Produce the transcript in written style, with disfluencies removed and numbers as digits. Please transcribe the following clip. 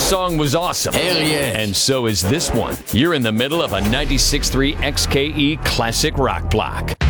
song was awesome. Hell yeah. And so is this one. You're in the middle of a 96.3 XKE classic rock block.